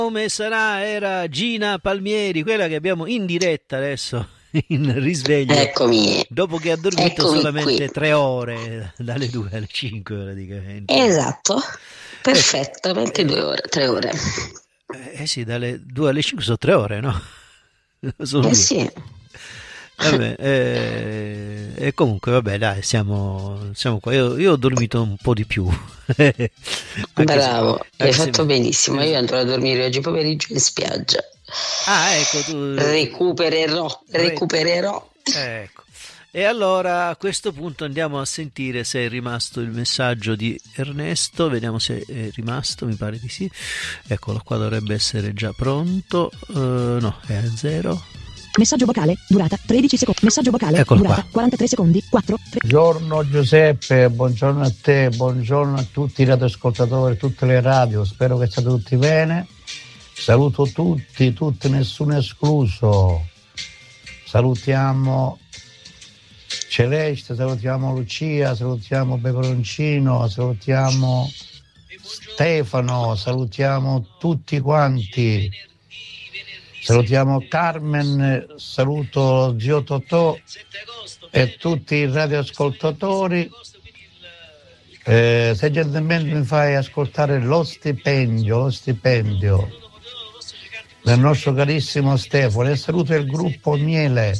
Come sarà? Era Gina Palmieri, quella che abbiamo in diretta adesso in risveglio. Eccomi. Dopo che ha dormito Eccomi solamente qui. 3 ore, dalle 2 alle 5 praticamente. Esatto, Ecco, perfettamente 2 ore, 3 ore. sì, dalle 2 alle 5 sono 3 ore, no? Sono due. Sì, Vabbè, e comunque, vabbè, dai, siamo qua. Io ho dormito un po' di più. Anche se, bravo, hai anche se fatto benissimo. Io eh, andrò a dormire oggi pomeriggio in spiaggia. ecco, tu... Recupererò, re- recupererò. ecco. E allora a questo punto andiamo a sentire se è rimasto il messaggio di Ernesto. Vediamo se è rimasto, mi pare di sì. Eccolo qua, dovrebbe essere già pronto. No, è a 0. Messaggio vocale, durata 13 secondi. Messaggio vocale, Eccolo durata qua. 43 secondi. 4, 3. Buongiorno Giuseppe, buongiorno a te, buongiorno a tutti i radioascoltatori, tutte le radio, spero che state tutti bene. Saluto tutti, nessuno escluso. Salutiamo Celeste, salutiamo Lucia, salutiamo Peperoncino, salutiamo Stefano, salutiamo tutti quanti. Salutiamo Carmen, saluto zio Totò e tutti i radioascoltatori. Se gentilmente mi fai ascoltare lo stipendio del nostro carissimo Stefano e saluto il gruppo Miele.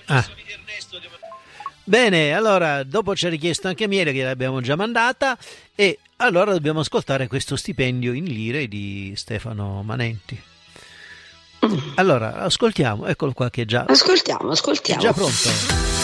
Bene, allora dopo ci ha richiesto anche Miele, che l'abbiamo già mandata, e allora dobbiamo ascoltare questo stipendio in lire di Stefano Manenti. Allora, ascoltiamo, eccolo qua che è già Ascoltiamo. è già pronto.